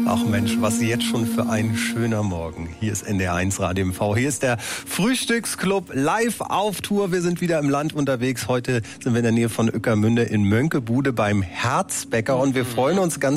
Ach Mensch, was jetzt schon für ein schöner Morgen. Hier ist NDR1 Radio MV. Hier ist der Frühstücksclub live auf Tour. Wir sind wieder im Land unterwegs. Heute sind wir in der Nähe von Ueckermünde in Mönckebude beim Herzbäcker und wir freuen uns ganz